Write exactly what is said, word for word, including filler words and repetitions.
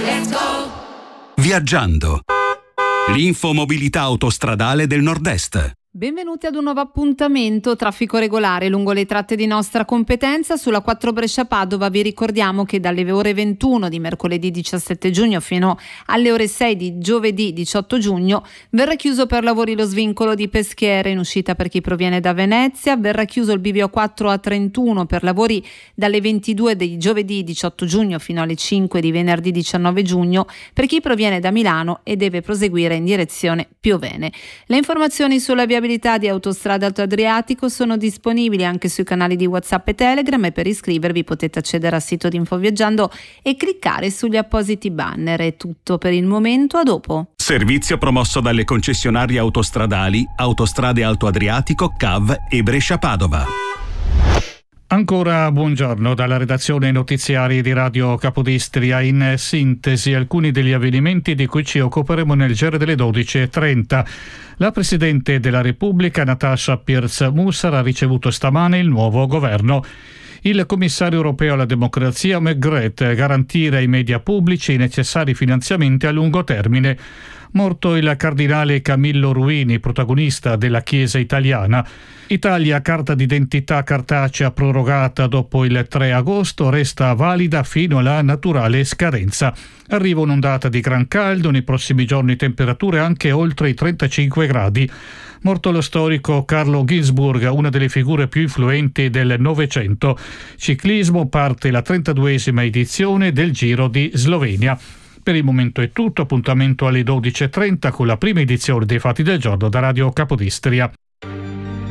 Let's go! Viaggiando. L'infomobilità autostradale del Nord-Est. Benvenuti ad un nuovo appuntamento traffico regolare lungo le tratte di nostra competenza. Sulla quattro Brescia-Padova vi ricordiamo che dalle ore ventuno di mercoledì diciassette giugno fino alle ore sei di giovedì diciotto giugno verrà chiuso per lavori lo svincolo di Peschiera in uscita per chi proviene da Venezia, verrà chiuso il bivio quattro A trentuno per lavori dalle ventidue di giovedì diciotto giugno fino alle cinque di venerdì diciannove giugno per chi proviene da Milano e deve proseguire in direzione Piovene. Le informazioni sulla via di Autostrada Alto Adriatico sono disponibili anche sui canali di WhatsApp e Telegram e per iscrivervi potete accedere al sito di Infoviaggiando e cliccare sugli appositi banner. È tutto per il momento, a dopo. Servizio promosso dalle concessionarie autostradali Autostrade Alto Adriatico, C A V e Brescia-Padova. Ancora buongiorno dalla redazione notiziari di Radio Capodistria. In sintesi alcuni degli avvenimenti di cui ci occuperemo nel giro delle dodici e trenta. La Presidente della Repubblica Natasha Pirc-Musar ha ricevuto stamane il nuovo governo. Il commissario europeo alla democrazia McGrath, garantire ai media pubblici i necessari finanziamenti a lungo termine. Morto il cardinale Camillo Ruini, protagonista della Chiesa italiana. Italia, carta d'identità cartacea prorogata dopo il tre agosto, resta valida fino alla naturale scadenza. Arriva un'ondata di gran caldo, nei prossimi giorni temperature anche oltre i trentacinque gradi. Morto lo storico Carlo Ginzburg, una delle figure più influenti del Novecento. Ciclismo, parte la trentaduesima edizione del Giro di Slovenia. Per il momento è tutto, appuntamento alle dodici e trenta con la prima edizione dei Fatti del Giorno da Radio Capodistria.